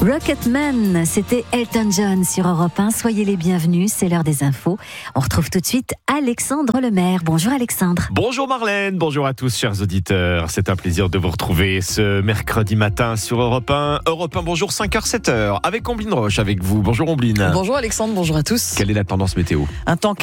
Rocketman, c'était Elton John sur Europe 1. Soyez les bienvenus, c'est l'heure des infos. On retrouve tout de suite Alexandre Lemaire. Bonjour Alexandre. Bonjour Marlène, bonjour à tous chers auditeurs. C'est un plaisir de vous retrouver ce mercredi matin sur Europe 1. Europe 1, bonjour 5h, 7h, avec Omblin Roche avec vous. Bonjour Omblin. Bonjour Alexandre, bonjour à tous. Quelle est la tendance météo ? Un temps